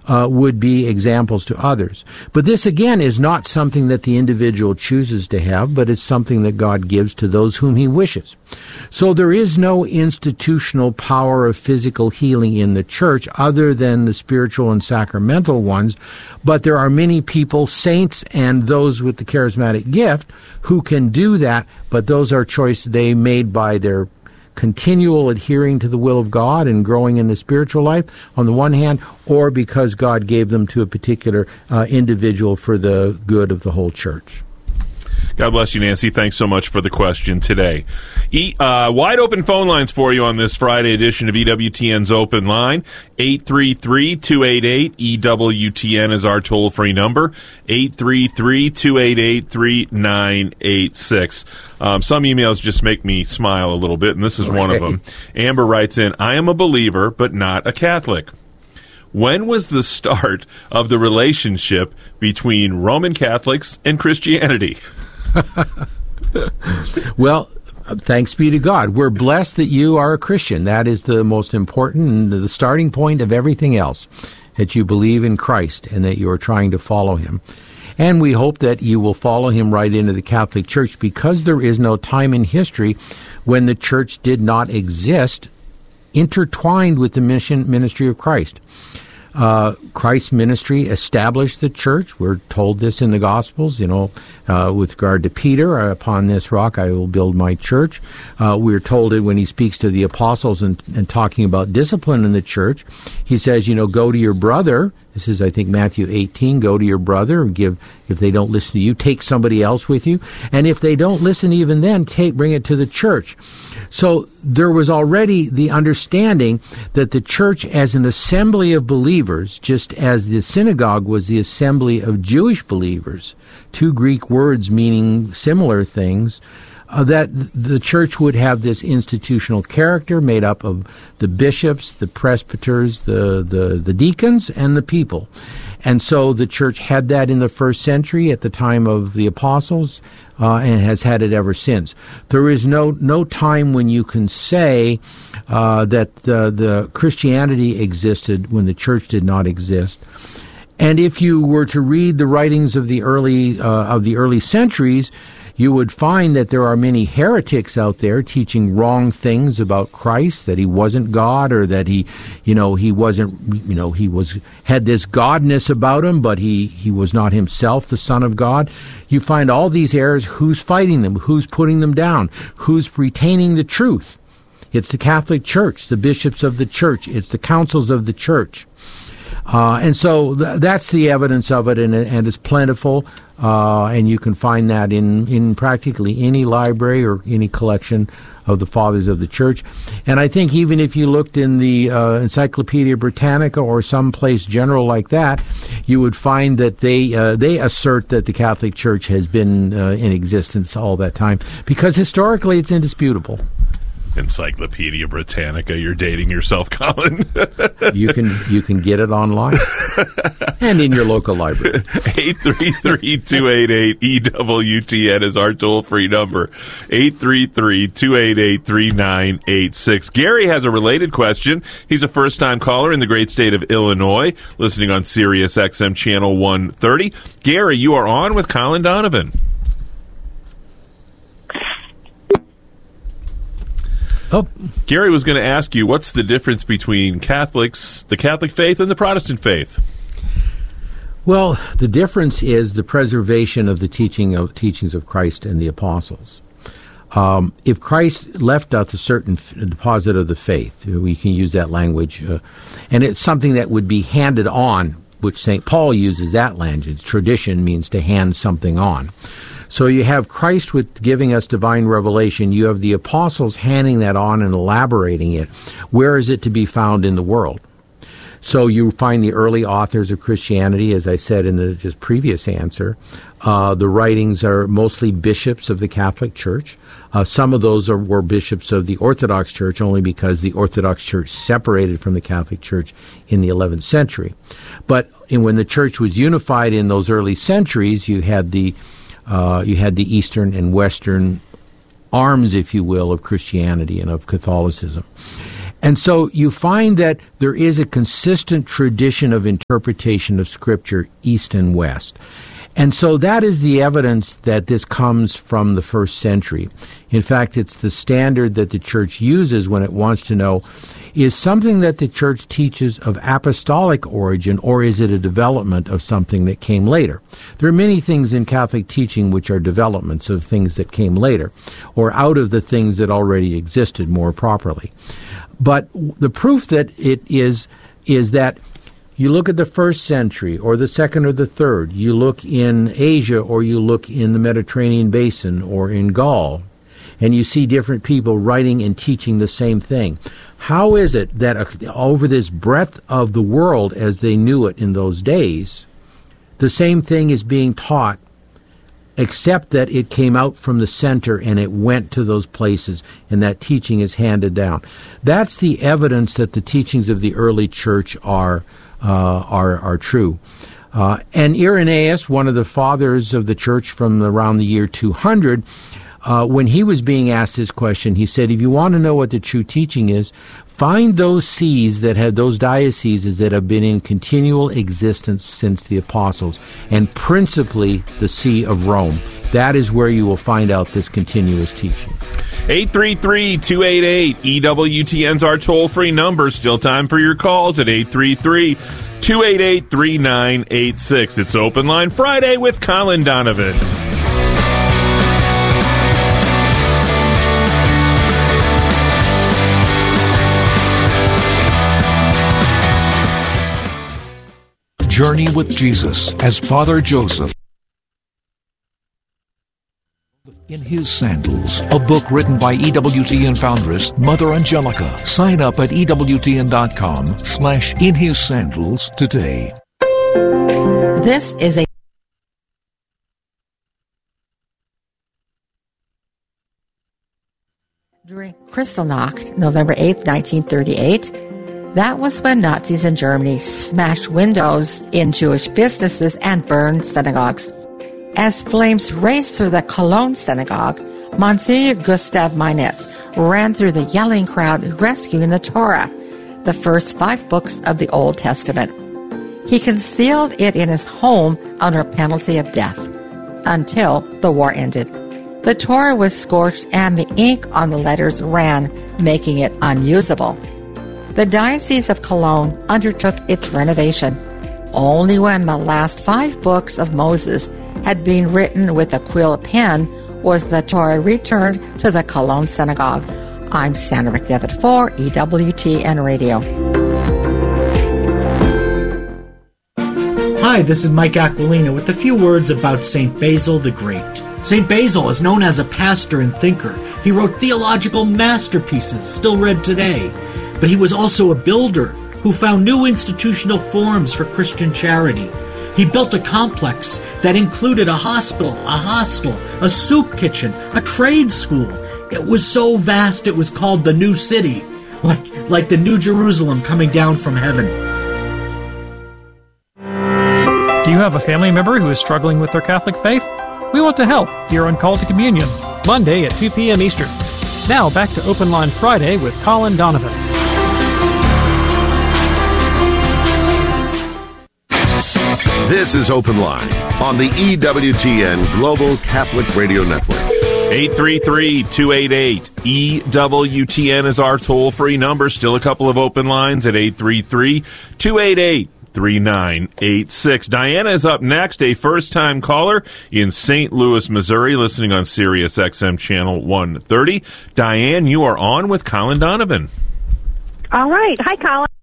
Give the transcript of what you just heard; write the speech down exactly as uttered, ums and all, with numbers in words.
uh, would be examples to others. But this, again, is not something that the individual chooses to have, but it's something that God gives to those whom he wishes. So there is no institutional power of physical healing in the church other than the spiritual and sacramental ones, but there are many people, saints and those with the charismatic gift, who can do that, but those are choices they made by their continual adhering to the will of God and growing in the spiritual life on the one hand, or because God gave them to a particular uh, individual for the good of the whole church. God bless you, Nancy. Thanks so much for the question today. E, uh, wide open phone lines for you on this Friday edition of E W T N's Open Line. eight three three, two eight eight, E W T N is our toll-free number. eight three three, two eight eight, three nine eight six. Um, some emails just make me smile a little bit, and this is okay. One of them. Amber writes in, I am a believer, but not a Catholic. When was the start of the relationship between Roman Catholics and Christianity? Well, thanks be to God. We're blessed that you are a Christian. That is the most important and the starting point of everything else, that you believe in Christ and that you are trying to follow him. And we hope that you will follow him right into the Catholic Church, because there is no time in history when the church did not exist intertwined with the mission ministry of Christ. Uh, Christ's ministry established the church. We're told this in the Gospels, you know, uh, with regard to Peter, upon this rock I will build my church. Uh, we're told it when he speaks to the apostles and, and talking about discipline in the church. He says, you know, go to your brother. This is, I think, Matthew eighteen. Go to your brother and give, if they don't listen to you, take somebody else with you. And if they don't listen even then, take, bring it to the church. So there was already the understanding that the church as an assembly of believers, just as the synagogue was the assembly of Jewish believers, two Greek words meaning similar things, uh, that the church would have this institutional character made up of the bishops, the presbyters, the, the, the deacons, and the people. And so the church had that in the first century at the time of the apostles, uh, and has had it ever since. There is no no time when you can say uh, that the, the Christianity existed when the church did not exist. And if you were to read the writings of the early uh, of the early centuries, you would find that there are many heretics out there teaching wrong things about Christ, that he wasn't God, or that he, you know, he wasn't, you know, he was, had this godness about him, but he, he was not himself the Son of God. You find all these errors. Who's fighting them? Who's putting them down? Who's retaining the truth? It's the Catholic Church, the bishops of the church. It's the councils of the church. Uh, and so th- that's the evidence of it, and, and it's plentiful, uh, and you can find that in, in practically any library or any collection of the Fathers of the Church. And I think even if you looked in the uh, Encyclopedia Britannica or someplace general like that, you would find that they uh, they assert that the Catholic Church has been uh, in existence all that time, because historically it's indisputable. Encyclopedia Britannica, you're dating yourself, Colin. you can you can get it online and in your local library. eight three three, two eight eight, E W T N is our toll-free number. eight three three, two eight eight, three nine eight six. Gary has a related question. He's a first-time caller in the great state of Illinois, listening on Sirius X M Channel one thirty. Gary, you are on with Colin Donovan. Oh. Gary was going to ask you, what's the difference between Catholics, the Catholic faith, and the Protestant faith? Well, the difference is the preservation of the teaching of teachings of Christ and the apostles. Um, if Christ left out a certain f- deposit of the faith, we can use that language, uh, and it's something that would be handed on, which Saint Paul uses that language. Tradition means to hand something on. So you have Christ with giving us divine revelation. You have the apostles handing that on and elaborating it. Where is it to be found in the world? So you find the early authors of Christianity, as I said in the just previous answer. Uh, the writings are mostly bishops of the Catholic Church. Uh, some of those are, were bishops of the Orthodox Church, only because the Orthodox Church separated from the Catholic Church in the eleventh century. But in, when the Church was unified in those early centuries, you had the Uh, you had the Eastern and Western arms, if you will, of Christianity and of Catholicism. And so you find that there is a consistent tradition of interpretation of Scripture, East and West. And so that is the evidence that this comes from the first century. In fact, it's the standard that the church uses when it wants to know, is something that the church teaches of apostolic origin, or is it a development of something that came later? There are many things in Catholic teaching which are developments of things that came later, or out of the things that already existed more properly. But the proof that it is, is that you look at the first century, or the second or the third, you look in Asia, or you look in the Mediterranean basin, or in Gaul, and you see different people writing and teaching the same thing. How is it that over this breadth of the world as they knew it in those days, the same thing is being taught, except that it came out from the center and it went to those places, and that teaching is handed down? That's the evidence that the teachings of the early church are uh, are, are true. Uh, and Irenaeus, one of the fathers of the church from around the year two hundred, Uh, when he was being asked this question, he said, if you want to know what the true teaching is, find those sees that have, those dioceses that have been in continual existence since the apostles, and principally the See of Rome. That is where you will find out this continuous teaching. eight three three, two eight eight, E W T N's our toll-free number. Still time for your calls at eight three three, two eight eight, three nine eight six. It's Open Line Friday with Colin Donovan. Journey with Jesus as Father Joseph in His Sandals, a book written by E W T N foundress Mother Angelica. Sign up at E W T N dot com slash in his sandals today. This is a during Kristallnacht, November eighth, nineteen thirty-eight. That was when Nazis in Germany smashed windows in Jewish businesses and burned synagogues. As flames raced through the Cologne synagogue, Monsignor Gustav Meinitz ran through the yelling crowd rescuing the Torah, the first five books of the Old Testament. He concealed it in his home under penalty of death until the war ended. The Torah was scorched and the ink on the letters ran, making it unusable. The Diocese of Cologne undertook its renovation. Only when the last five books of Moses had been written with a quill pen was the Torah returned to the Cologne Synagogue. I'm Sandra McDevitt for E W T N Radio. Hi, this is Mike Aquilina with a few words about Saint Basil the Great. Saint Basil is known as a pastor and thinker. He wrote theological masterpieces still read today. But he was also a builder who found new institutional forms for Christian charity. He built a complex that included a hospital, a hostel, a soup kitchen, a trade school. It was so vast it was called the New City, like, like the New Jerusalem coming down from heaven. Do you have a family member who is struggling with their Catholic faith? We want to help here on Call to Communion, Monday at two p.m. Eastern. Now back to Open Line Friday with Colin Donovan. This is Open Line on the E W T N Global Catholic Radio Network. eight three three, two eight eight, E W T N is our toll-free number. Still a couple of open lines at eight three three, two eight eight, three nine eight six. Diana is up next, a first-time caller in Saint Louis, Missouri, listening on Sirius X M Channel one thirty. Diane, you are on with Colin Donovan. All right. Hi, Colin.